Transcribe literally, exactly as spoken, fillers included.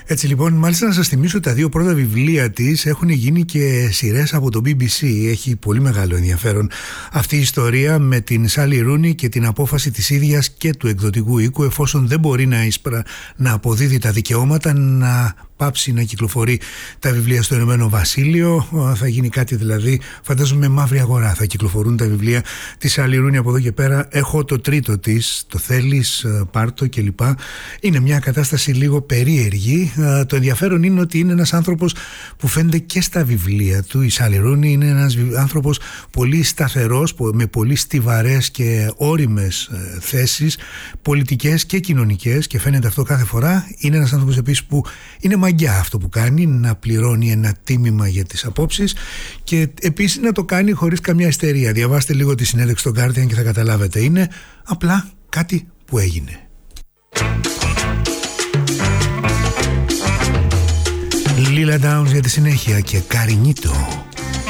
Έτσι λοιπόν, μάλιστα να σας θυμίσω τα δύο πρώτα βιβλία της έχουν γίνει και σειρές από το μπι μπι σι. Έχει πολύ μεγάλο ενδιαφέρον αυτή η ιστορία με την Σάλι Ρούνι και την απόφαση της ίδιας και του εκδοτικού οίκου, εφόσον δεν μπορεί να, εισπρα... να αποδίδει τα δικαιώματα, να πάψει να κυκλοφορεί τα βιβλία στο Ηνωμένο Βασίλειο. Θα γίνει κάτι δηλαδή, φαντάζομαι, μαύρη αγορά. Θα κυκλοφορούν τα βιβλία της Σάλι Ρούνι από εδώ και πέρα. Έχω το τρίτο της, το θέλεις, πάρτο κλπ. Είναι μια κατάσταση λίγο περίεργη. Το ενδιαφέρον είναι ότι είναι ένας άνθρωπος που φαίνεται και στα βιβλία του. Η Σάλι Ρούνι είναι ένας άνθρωπος πολύ σταθερός, με πολύ στιβαρές και όριμες θέσεις πολιτικές και κοινωνικές, και φαίνεται αυτό κάθε φορά. Είναι ένας άνθρωπος επίσης που είναι μαγκιά αυτό που κάνει, να πληρώνει ένα τίμημα για τις απόψεις και επίσης να το κάνει χωρίς καμιά ιστερία. Διαβάστε λίγο τη συνέντευξη στο Guardian και θα καταλάβετε. Είναι απλά κάτι που έγινε. Lila Downs για τη συνέχεια και Καρινίτο.